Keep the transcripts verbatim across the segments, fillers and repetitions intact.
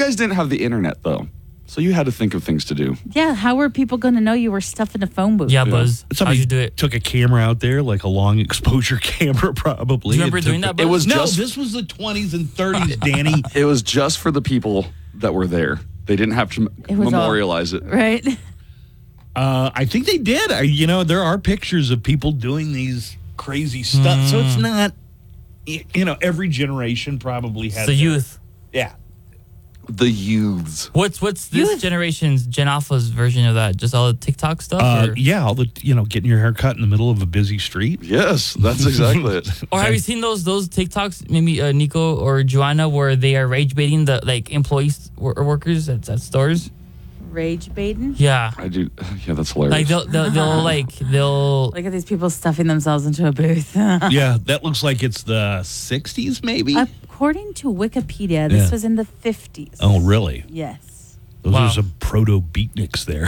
guys didn't have the internet, though. So you had to think of things to do. Yeah, how were people going to know you were stuffing a phone booth? Yeah, Buzz. How'd Somebody you do it? took a camera out there, like a long exposure camera, probably. Do you remember It doing took- that, Buzz? It was No, just this was the twenties and thirties, Danny. it was just for the people that were there. They didn't have to It was all- memorialize it. Right? Uh, I think they did. I, you know, there are pictures of people doing these crazy stuff. So it's not, y- you know, every generation probably has It's the their- youth. Yeah. The youths. What's what's this Youth. generation's Gen Alpha's version of that? Just all the TikTok stuff? Uh, or yeah, all the, you know, getting your hair cut in the middle of a busy street. Yes, that's exactly it. or have you seen those those TikToks, maybe uh, Nico or Joanna, where they are rage baiting the like employees or workers at, at stores? Rage baiting? Yeah. I do. Yeah, that's hilarious. Like they'll they'll, they'll like they'll Look at these people stuffing themselves into a booth. Yeah, that looks like it's the sixties, maybe. According to Wikipedia, this Yeah. was in the fifties. Oh, really? Yes. Those Wow. are some proto beatniks there.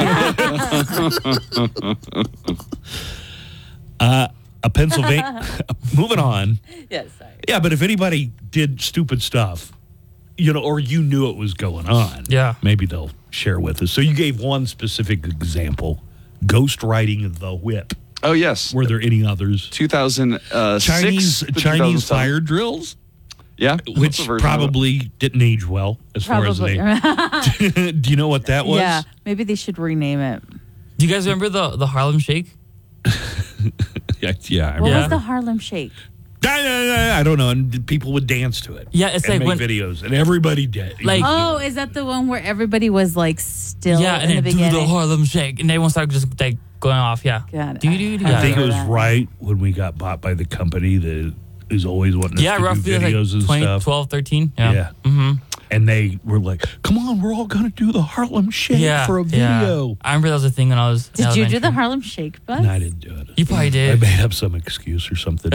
uh, a Pennsylvania. Moving on. Yes, sorry. Yeah, but if anybody did stupid stuff, you know, or you knew it was going on, Yeah. maybe they'll share with us. So you gave one specific example: ghost riding the whip. oh yes, Were there any others? two thousand six. Chinese to Chinese 2007. fire drills, Yeah, that's which a version of it. probably didn't age well as Probably. far as they. Do you know what that was? Yeah, maybe they should rename it. Do you guys remember the the Harlem Shake? Yeah, yeah. I What Yeah. was the Harlem Shake? I don't know, and people would dance to it. Yeah, it's and like make when- videos, and everybody did. Like- Oh, is that the one where everybody was like still yeah, and in the then do the beginning? Harlem Shake, and everyone started just like going off. Yeah. Got it. Do do do. I I think it was that. right when we got bought by the company that is always wanting us Yeah, to roughly do like videos and twenty stuff. twelve, thirteen. Yeah. Yeah. Mm-hmm. And they were like, "Come on, we're all gonna do the Harlem Shake Yeah. for a yeah. video." I remember that was a thing when I was. in Did you do the elementary. Harlem Shake, Buzz? And I didn't do it. You probably I did. made up some excuse or something.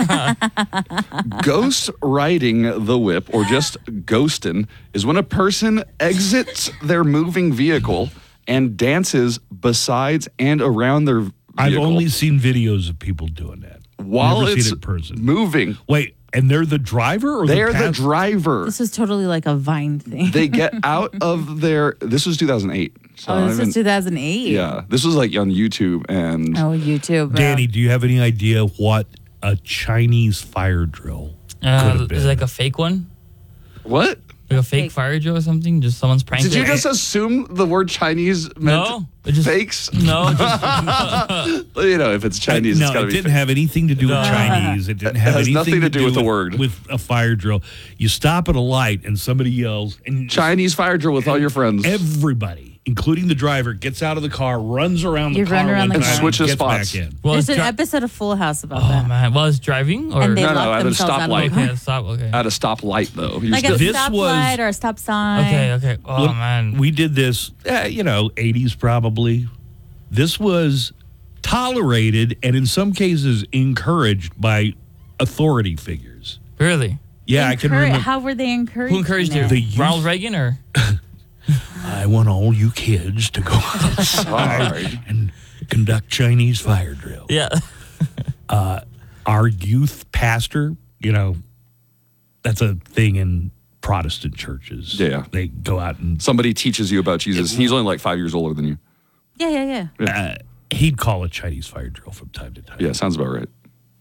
Ghost riding the whip, or just ghosting, is when a person exits their moving vehicle and dances besides and around their vehicle I've only seen videos of people doing that. while Never it's seen it in person. moving. Wait, and they're the driver or They're the, the pass- driver. This was totally like a Vine thing. They get out of their. This was two thousand eight. So oh, I this don't was even- two thousand eight. Yeah, this was like on YouTube and Oh, YouTube. Danny, do you have any idea what a Chinese fire drill could Uh, have been? is it like a fake one? what? Like a fake, Fake. fire drill or something? Just someone's pranking. Did you just assume the word Chinese meant No, it just- fakes? No, just, You know, if it's Chinese, no, it's got to it be. didn't fake. have anything to do with No. Chinese. It didn't have has anything nothing to do with the with, word. with a fire drill. You stop at a light and somebody yells, and Chinese fire drill with all your friends. everybody, including the driver, gets out of the car, runs around the You car run around one the time, car. and Switches gets spots. back in. well, There's it's an dri- episode of Full House about Oh that. man, well, it's driving or And they No, no, lock at a themselves out of stoplight. the car. okay, stop. Okay, At a stoplight, though. You Like still- a This stoplight was- or a stop sign. okay, okay. Oh Look, man, we did this, eh, you know, eighties probably. This was tolerated and in some cases encouraged by authority figures. really? Yeah, I can Encourage- remember. How were they encouraged? Who encouraged you? The youth- Ronald Reagan or? I want all you kids to go outside Sorry. and conduct Chinese fire drill. Yeah. Our youth pastor, you know, that's a thing in Protestant churches. Yeah. They go out and Somebody teaches you about Jesus. He's only like five years older than you. Yeah, yeah, yeah. uh, he'd call a Chinese fire drill from time to time. Yeah, sounds about right.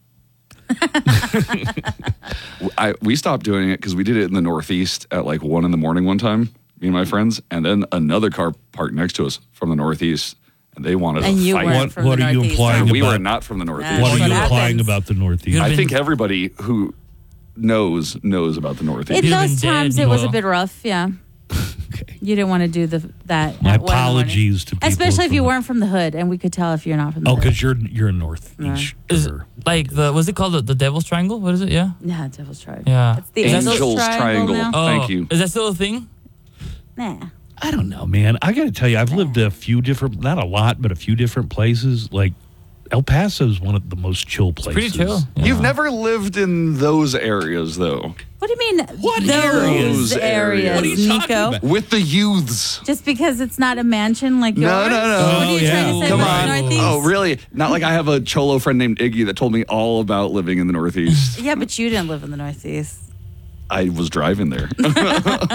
I, we stopped doing it because we did it in the Northeast at like one in the morning one time, me and my friends, and then another car parked next to us from the Northeast, and they wanted And to you fight. weren't What- from what the are you Northeast. implying And we about- were not from the Northeast. That's What are what you happens. implying about the Northeast? I been- think everybody who knows knows about the Northeast. In You've those been times, dead, it was a Noel. bit rough. Yeah, Okay. you didn't want to do the that. My at one in the morning. apologies to people. Especially if from you the- weren't from the hood, and we could tell if you're not from the Oh, hood. because you're you're a Northeast. Is it like the what's it called? The, the Devil's Triangle? What is it? Yeah. Yeah, Devil's Triangle. Yeah. It's the Angel's Angel's Triangle. Triangle. Oh, Thank you. Is that still a thing? Now. Nah. I don't know, man. I got to tell you, I've lived a few different, not a lot, but a few different places. Like El Paso is one of the most chill places. Pretty chill. Yeah. You've never lived in those areas, though, What do you mean? What those areas? Those areas, areas. What are you talking Nico? about? with the youths. Just because it's not a mansion like yours? No, no, no. What are Oh, you yeah. trying to say Come about on. the Northeast? Oh, really? Not like I have a Cholo friend named Iggy that told me all about living in the Northeast. Yeah, but you didn't live in the Northeast. I was driving there.